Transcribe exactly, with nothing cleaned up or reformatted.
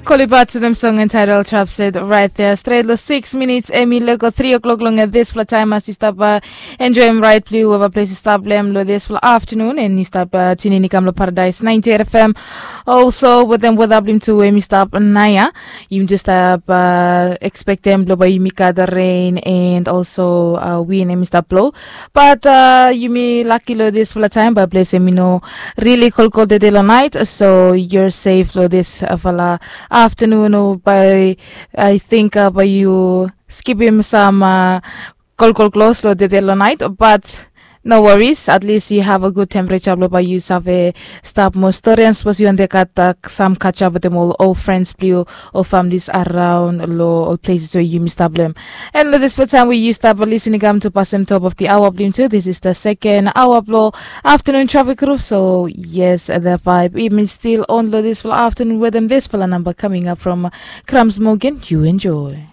Kolibat to them song entitled Trap Said right there. Straight lo six minutes, Emi Lego three o'clock long at this for time as you stop uh, enjoy him right blue over place to stop them lo this for afternoon and you stop uh, tuning in lo Paradise ninety-eight F M. Also with them with them to Emi stop Naya. You just stop uh, expect them lo by Mika the rain and also uh, we Emi stop blow. But uh, you may lucky lo this for time but place Emi no really cold cold the day or night so you're safe lo this uh, for la afternoon or by I think uh, by you skip him some uh, cold cold close lo the day or night but no worries, at least you have a good temperature lo by you have a stop more story and suppose you and they got uh, some catch up with them all all friends blue or families around lo all places where you missed them and lo this for time we used to have a listening um, to pass them top of the hour blue too. This is the second hour blow afternoon traffic roof so yes the vibe even still on lo this for afternoon with them this for a number coming up from Krams Morgan. You enjoy.